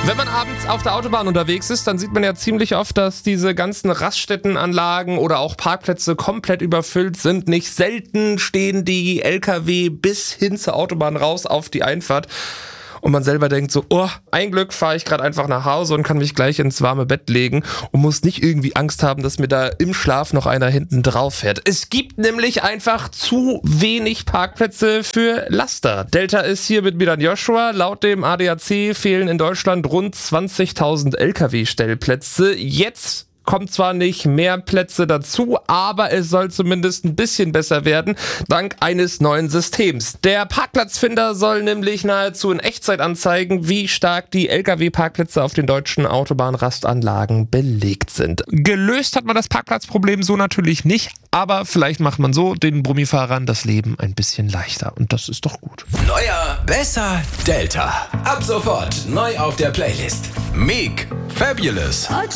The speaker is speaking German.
Wenn man abends auf der Autobahn unterwegs ist, dann sieht man ja ziemlich oft, dass diese ganzen Raststättenanlagen oder auch Parkplätze komplett überfüllt sind. Nicht selten stehen die LKW bis hin zur Autobahn raus auf die Einfahrt. Und man selber denkt so, oh, ein Glück fahre ich gerade einfach nach Hause und kann mich gleich ins warme Bett legen und muss nicht irgendwie Angst haben, dass mir da im Schlaf noch einer hinten drauf fährt. Es gibt nämlich einfach zu wenig Parkplätze für Laster. Delta ist hier mit mir dann Joshua. Laut dem ADAC fehlen in Deutschland rund 20.000 LKW-Stellplätze. Jetzt kommt zwar nicht mehr Plätze dazu, aber es soll zumindest ein bisschen besser werden, dank eines neuen Systems. Der Parkplatzfinder soll nämlich nahezu in Echtzeit anzeigen, wie stark die LKW-Parkplätze auf den deutschen Autobahnrastanlagen belegt sind. Gelöst hat man das Parkplatzproblem so natürlich nicht, aber vielleicht macht man so den Brummifahrern das Leben ein bisschen leichter und das ist doch gut. Neuer, besser, Delta. Ab sofort neu auf der Playlist. Meek, Fabulous.